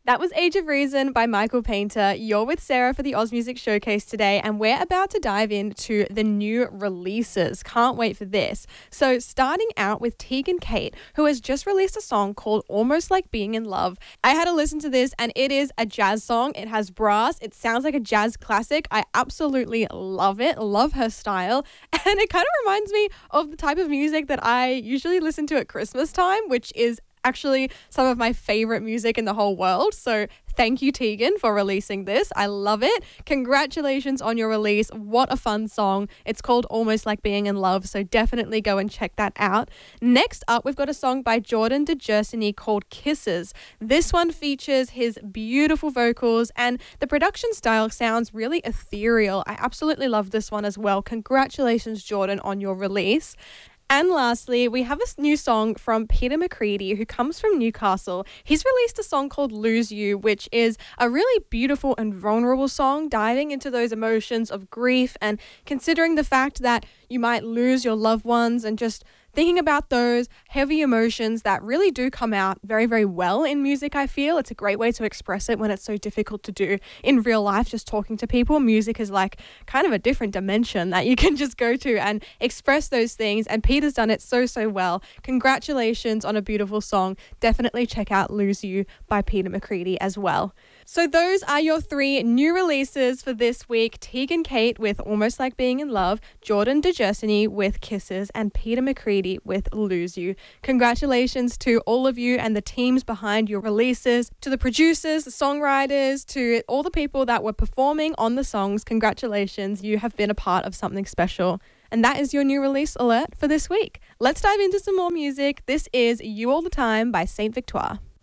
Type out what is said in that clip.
That was Age of Reason by Michael Painter. You're with Sarah for the Oz Music Showcase today, and we're about to dive into the new releases. Can't wait for this. So, starting out with Tegan Kate, who has just released a song called Almost Like Being in Love. I had to listen to this, and it is a jazz song. It has brass. It sounds like a jazz classic. I absolutely love it. Love her style. And it kind of reminds me of the type of music that I usually listen to at Christmas time, which is actually some of my favorite music in the whole world. So thank you, Tegan, for releasing this. I love it. Congratulations on your release. What a fun song. It's called Almost Like Being in Love, so definitely go and check that out. Next up, we've got a song by Jordan DeJersony called Kisses. This one features his beautiful vocals, and the production style sounds really ethereal. I absolutely love this one as well. Congratulations, Jordan, on your release. And lastly, we have a new song from Peter McCready, who comes from Newcastle. He's released a song called Lose You, which is a really beautiful and vulnerable song, diving into those emotions of grief and considering the fact that you might lose your loved ones and just thinking about those heavy emotions that really do come out very, very well in music, I feel. It's a great way to express it when it's so difficult to do in real life, just talking to people. Music is like kind of a different dimension that you can just go to and express those things. And Peter's done it so, so well. Congratulations on a beautiful song. Definitely check out Lose You by Peter McCready as well. So those are your three new releases for this week. Tegan Kate with Almost Like Being in Love, Jordan DeJersony with Kisses, and Peter McCready with Lose You. Congratulations to all of you and the teams behind your releases, to the producers, the songwriters, to all the people that were performing on the songs. Congratulations, you have been a part of something special. And that is your new release alert for this week. Let's dive into some more music. This is You All the Time by Saint Victoire.